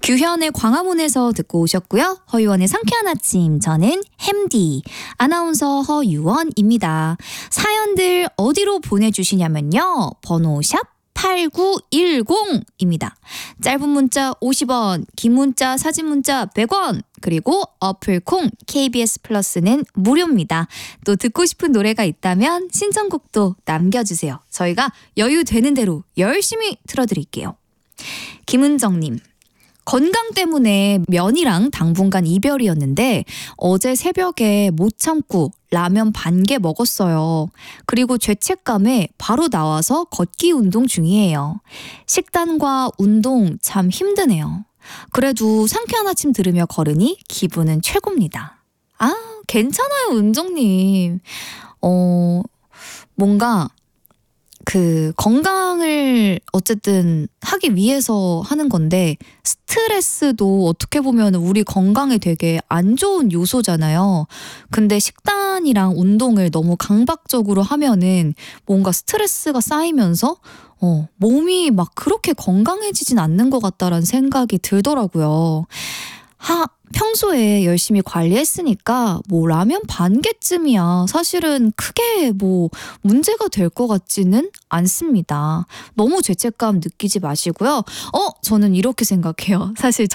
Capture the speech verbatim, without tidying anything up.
규현의 광화문에서 듣고 오셨고요. 허유원의 상쾌한 아침, 저는 햄디 아나운서 허유원입니다. 사연들 어디로 보내주시냐면요. 번호 샵 팔구일공입니다. 짧은 문자 오십 원, 긴 문자 사진 문자 백 원, 그리고 어플 콩 케이비에스 플러스는 무료입니다. 또 듣고 싶은 노래가 있다면 신청곡도 남겨주세요. 저희가 여유 되는 대로 열심히 틀어드릴게요. 김은정님, 건강 때문에 면이랑 당분간 이별이었는데 어제 새벽에 못 참고 라면 반 개 먹었어요. 그리고 죄책감에 바로 나와서 걷기 운동 중이에요. 식단과 운동 참 힘드네요. 그래도 상쾌한 아침 들으며 걸으니 기분은 최고입니다. 아, 괜찮아요, 은정님. 어, 뭔가 그 건강을 어쨌든 하기 위해서 하는 건데 스트레스도 어떻게 보면 우리 건강에 되게 안 좋은 요소잖아요. 근데 식단이랑 운동을 너무 강박적으로 하면은 뭔가 스트레스가 쌓이면서 어, 몸이 막 그렇게 건강해지진 않는 것 같다라는 생각이 들더라고요. 하, 평소에 열심히 관리했으니까 뭐 라면 반 개쯤이야 사실은 크게 뭐 문제가 될 것 같지는 않습니다. 너무 죄책감 느끼지 마시고요. 어, 저는 이렇게 생각해요. 사실